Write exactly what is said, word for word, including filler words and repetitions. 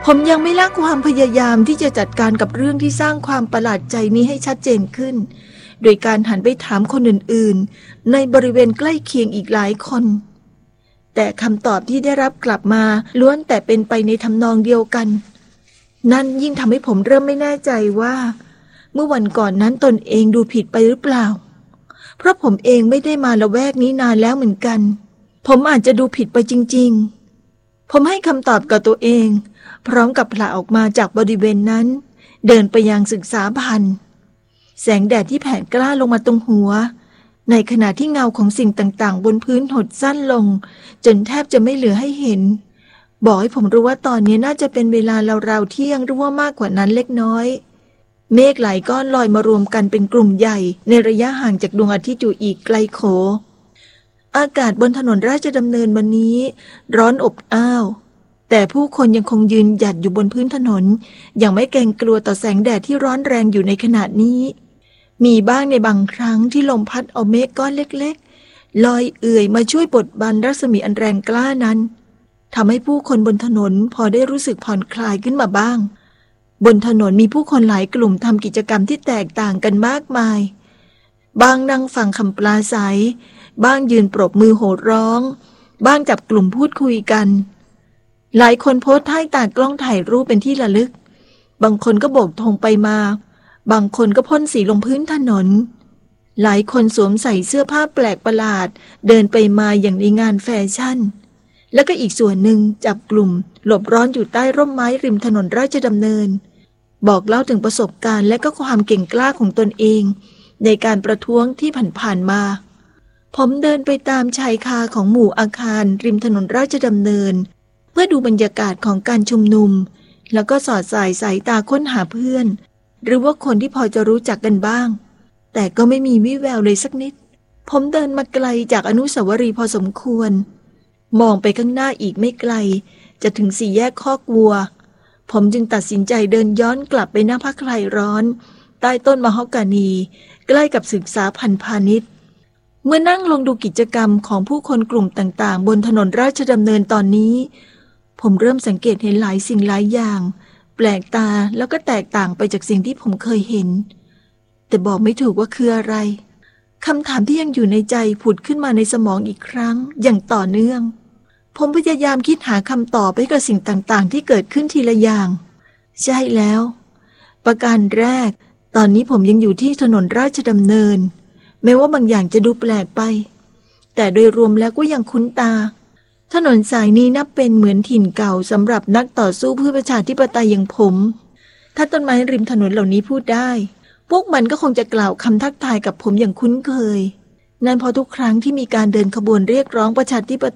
ผมยังไม่ละความพยายามที่จะจัดการกับเรื่องที่สร้างความประหลาดใจนี้ให้ชัดเจนขึ้นโดยการหันไปถามคนอื่นๆในบริเวณใกล้เคียงอีกหลายคนแต่คำตอบที่ได้รับกลับมาล้วนแต่เป็นไปในทำนองเดียวกันนั่นยิ่งทำให้ผมเริ่มไม่แน่ใจว่าเมื่อวันก่อนนั้นตนเองดูผิดไปหรือเปล่าเพราะผมเองไม่ได้มาละแวกนี้นานแล้วเหมือนกันผมอาจจะดูผิดไปจริงๆผมให้คำตอบกับตัวเองพร้อมกับผละออกมาจากบริเวณนั้นเดินไปยังศึกษาพันธ์แสงแดดที่แผ่กล้าลงมาตรงหัวในขณะที่เงาของสิ่งต่างๆบนพื้นหดสั้นลงจนแทบจะไม่เหลือให้เห็นบอกให้ผมรู้ว่าตอนนี้น่าจะเป็นเวลาราวๆเที่ยงหรือว่ามากกว่านั้นเล็กน้อยเมฆหลายก้อนลอยมารวมกันเป็นกลุ่มใหญ่ในระยะห่างจากดวงอาทิตย์อยู่อีกไกลโขอากาศบนถนนราชดำเนินวันนี้ร้อนอบอ้าวแต่ผู้คนยังคงยืนหยัดอยู่บนพื้นถนนอย่างไม่เกรงกลัวต่อแสงแดดที่ร้อนแรงอยู่ในขณะนี้มีบ้างในบางครั้งที่ลมพัดเอาเมฆก้อนเล็กๆลอยเอื่อยมาช่วยบดบังรัศมีอันแรงกล้านั้นทำให้ผู้คนบนถนนพอได้รู้สึกผ่อนคลายขึ้นมาบ้างบนถนนมีผู้คนหลายกลุ่มทำกิจกรรมที่แตกต่างกันมากมายบางนั่งฟังคำปราศัยบ้างยืนปรบมือโห่ร้องบ้างจับกลุ่มพูดคุยกันหลายคนโพสท่ายตากล้องถ่ายรูปเป็นที่ระลึกบางคนก็โบกธงไปมาบางคนก็พ่นสีลงพื้นถนนหลายคนสวมใส่เสื้อผ้าแปลกประหลาดเดินไปมาอย่างในงานแฟชั่นแล้วก็อีกส่วนหนึ่งจับกลุ่มหลบร้อนอยู่ใต้ร่มไม้ริมถนนราชดำเนินบอกเล่าถึงประสบการณ์และก็ความเก่งกล้าของตนเองในการประท้วงที่ผ่านๆมาผมเดินไปตามชายคาของหมู่อาคารริมถนนราชดำเนินเพื่อดูบรรยากาศของการชุมนุมแล้วก็สอดสายสายตาค้นหาเพื่อนหรือว่าคนที่พอจะรู้จักกันบ้างแต่ก็ไม่มีวี่แววเลยสักนิดผมเดินมาไกลจากอนุสาวรีย์พอสมควรมองไปข้างหน้าอีกไม่ไกลจะถึงสี่แยกคอกวัวผมจึงตัดสินใจเดินย้อนกลับไปหน้าพักคลายร้อนใต้ต้นมะฮอกกานีใกล้กับศึกษาพันธุ์พาณิชย์เมื่อนั่งลงดูกิจกรรมของผู้คนกลุ่มต่างๆบนถนนราชดำเนินตอนนี้ผมเริ่มสังเกตเห็นหลายสิ่งหลายอย่างแปลกตาแล้วก็แตกต่างไปจากสิ่งที่ผมเคยเห็นแต่บอกไม่ถูกว่าคืออะไรคำถามที่ยังอยู่ในใจผุดขึ้นมาในสมองอีกครั้งอย่างต่อเนื่องผมพยายามคิดหาคำตอบให้กับสิ่งต่างๆที่เกิดขึ้นทีละอย่างใช่แล้วประการแรกตอนนี้ผมยังอยู่ที่ถนนราชดำเนินแม้ว่าบางอย่างจะดูแปลกไปแต่โดยรวมแล้วก็ยังคุ้นตาถนนสายนี้นับเป็นเหมือนถิ่นเก่าสำหรับนักต่อสู้เพื่อประชาธิปไตยอย่างผมถ้าต้นไม้ริมถนนเหล่านี้พูดได้พวกมันก็คงจะกล่าวคำทักทายกับผมอย่างคุ้นเคยนั่นเพราะทุกครั้งที่มีการเดินขบวนเรียกร้องประชาธิป